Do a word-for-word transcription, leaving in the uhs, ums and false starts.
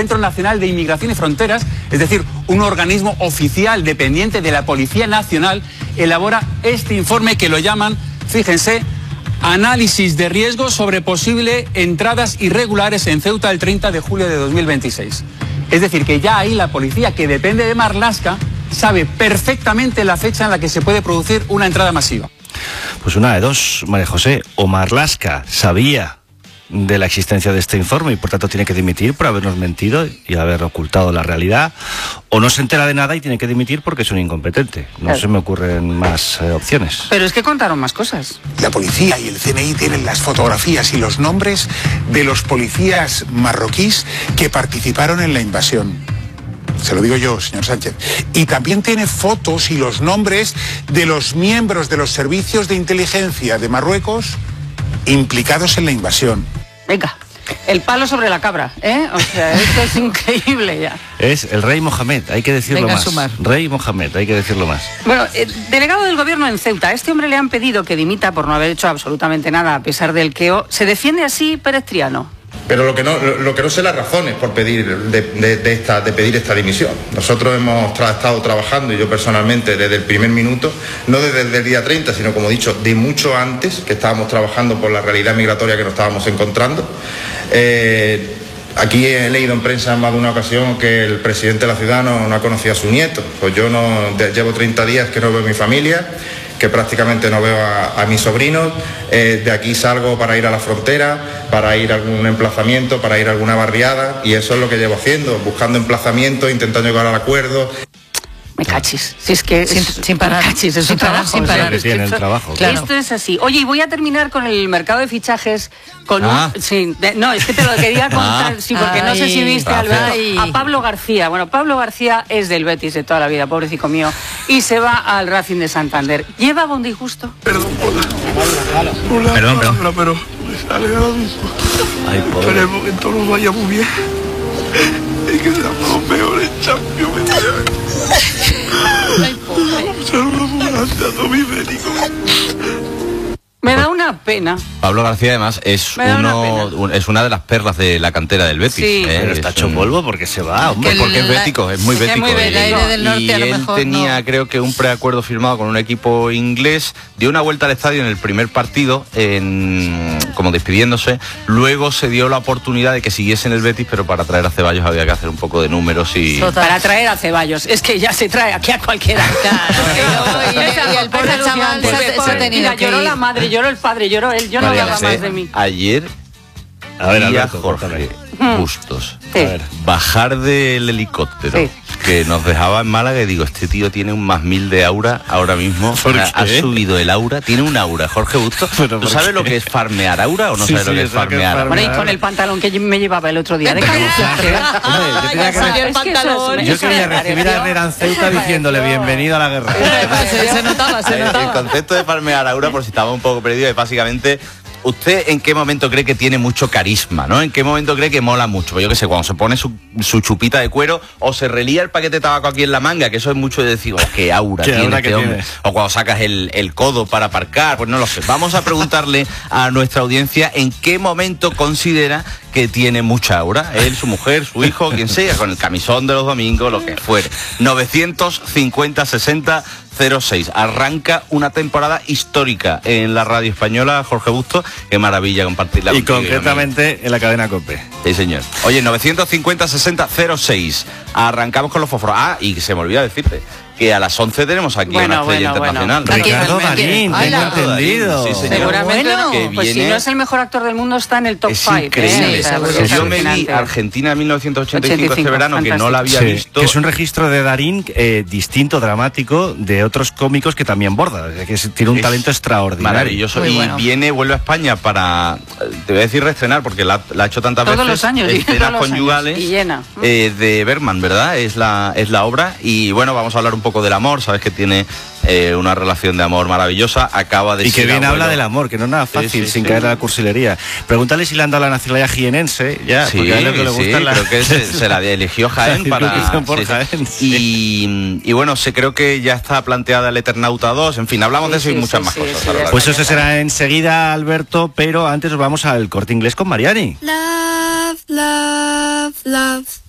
Centro Nacional de Inmigración y Fronteras, es decir, un organismo oficial dependiente de la Policía Nacional, elabora este informe que lo llaman, fíjense, análisis de riesgo sobre posible entradas irregulares en Ceuta el treinta de julio de dos mil veintiséis. Es decir, que ya ahí la policía, que depende de Marlaska, sabe perfectamente la fecha en la que se puede producir una entrada masiva. Pues una de dos, María José, o Marlaska sabía de la existencia de este informe y por tanto tiene que dimitir por habernos mentido y haber ocultado la realidad, o no se entera de nada y tiene que dimitir porque es un incompetente. No claro. se me ocurren más eh, opciones. Pero es que contaron más cosas. La policía y el C N I tienen las fotografías y los nombres de los policías marroquíes que participaron en la invasión. Se lo digo yo, señor Sánchez. Y también tiene fotos y los nombres de los miembros de los servicios de inteligencia de Marruecos implicados en la invasión. Venga, el palo sobre la cabra, ¿eh? O sea, esto es increíble ya. Es el rey Mohamed, hay que decirlo Venga, más. Sumar. Rey Mohamed, hay que decirlo más. Bueno, eh, delegado del gobierno en Ceuta, a este hombre le han pedido que dimita por no haber hecho absolutamente nada, a pesar del que se defiende así Pérez Triano. Pero lo que no, lo, lo que no sé las razones por pedir de, de, de, esta, de pedir esta dimisión. Nosotros hemos tra estado trabajando, y yo personalmente, desde el primer minuto, no desde el día treinta, sino, como he dicho, de mucho antes, que estábamos trabajando por la realidad migratoria que nos estábamos encontrando. Eh, Aquí he leído en prensa en más de una ocasión que el presidente de la ciudad no, no ha conocido a su nieto. Pues yo no de, llevo treinta días que no veo a mi familia, que prácticamente no veo a, a mis sobrinos. Eh, de aquí salgo para ir a la frontera, para ir a algún emplazamiento, para ir a alguna barriada, y eso es lo que llevo haciendo, buscando emplazamientos, intentando llegar al acuerdo. Me cachis, si es que sin, es, sin parar, cachis, es sin un parar, trabajo, sin parar. O sea, que tiene el trabajo, claro. claro. Esto es así. Oye, y voy a terminar con el mercado de fichajes con ah. un... Sí, de, no, es que te lo quería contar, ah. sí, porque ay, no sé si viste, Alberto, ay. a Pablo García. Bueno, Pablo García es del Betis de toda la vida, pobrecito mío, y se va al Racing de Santander. ¿Lleva bondi justo? Perdón por la... Por la perdón, palabra, perdón. Pero me sale ahora mismo. Ay, pobre. Esperemos que todo nos vaya muy bien y que seamos los mejores champions. Ay, pobre. Saludos muy grandes a todos mis médicos. Me da una pena. Pablo García, además, es uno un, es una de las perlas de la cantera del Betis. Sí. ¿eh? Pero está hecho un... polvo porque se va, hombre. Pues porque es bético, es muy bético. Es muy bético. Y, del norte, y a lo él mejor, tenía, no. creo que, un preacuerdo firmado con un equipo inglés, dio una vuelta al estadio en el primer partido, en, como despidiéndose. Luego se dio la oportunidad de que siguiese en el Betis, pero para traer a Ceballos había que hacer un poco de números y... Total. Para traer a Ceballos, es que ya se trae aquí a cualquiera. Claro, y, y, y el pobre chaval pues, se, pues, se ha tenido mira, que lloró ir. la madre, lloró el padre, lloró él, yo no María hablaba José, más de mí. Ayer, A ver, y a Alberto, Jorge cuéntame. Bustos, Sí. A ver. bajar del helicóptero Sí. que nos dejaba en Málaga, y digo, este tío tiene un más mil de aura ahora mismo. ¿Por ha, ha qué? subido el aura, tiene un aura, Jorge Bustos. ¿Pero ¿Tú por sabes qué? lo que es farmear aura o no Sí, sabes sí, lo que es sé lo que es farmear? farmear. Bueno, y con el pantalón que me llevaba el otro día de camisa. Hombre, yo tenía que- salió el Es que eso es- pantalón. eso Yo es quería una recibir a Herrera en Ceuta diciéndole bienvenido a la guerra. Se, se notaba, se El, el notaba. concepto de farmear aura, por si estaba un poco perdido, es básicamente... ¿Usted en qué momento cree que tiene mucho carisma, no? ¿En qué momento cree que mola mucho? Pues yo qué sé, cuando se pone su, su chupita de cuero o se relía el paquete de tabaco aquí en la manga, que eso es mucho de decir, oh, qué aura Qué tiene aura este que hombre. tiene. O cuando sacas el, el codo para aparcar, pues no lo sé. Vamos a preguntarle a nuestra audiencia en qué momento considera que tiene mucha aura. Él, su mujer, su hijo, quien sea, con el camisón de los domingos, lo que fuere. novecientos cincuenta sesenta cero seis. Arranca una temporada histórica en la radio española, Jorge Bustos. Qué maravilla compartirla Y contigo, concretamente en la cadena COPE. sí, señor. Oye, novecientos cincuenta sesenta cero seis. Arrancamos con los fósforos. Ah, y se me olvida decirte que a las once tenemos aquí Bueno, una estrella bueno, internacional. bueno. Ricardo Finalmente. Darín, Hola. tengo entendido. Sí, señor. Seguramente Bueno, no. que Pues si viene- no es el mejor actor del mundo, está en el top Es cinco. increíble. ¿eh? O sea, seguro. porque es Yo me vi alucinante. Argentina mil novecientos ochenta y cinco este ochenta y cinco, verano, que no la había Sí, visto. que es un registro de Darín eh, distinto, dramático, de otros cómicos que también borda, que es- tiene un Es talento extraordinario. Maravilloso. Muy Y bueno. viene, vuelve a España para, te voy a decir reestrenar, porque la, la ha hecho tantas Todos veces. los años, Escenas todos los conyugales. años. Y llena. eh, de Bergman, ¿verdad? Es la, es la obra. Y bueno, vamos a hablar un poco del amor. Sabes que tiene eh, una relación de amor maravillosa. Acaba de Y que ser bien abuelo. habla del amor, que no es nada fácil, Sí, sí, sin sí. caer a la cursilería. Pregúntale si le han dado la nacionalidad jienense, ya, Sí, porque a él lo que le sí, gusta es la... creo que se, se la eligió Jaén La para... circunscripción por sí, sí. Jaén, sí. Y, y bueno, se creo que ya está planteada el Eternauta dos. En fin, hablamos Sí, de eso y sí, muchas sí, más sí, cosas. sí, a lo ya largo. Pues eso será enseguida, Alberto, pero antes nos vamos al Corte Inglés con Mariani. Love, love, love.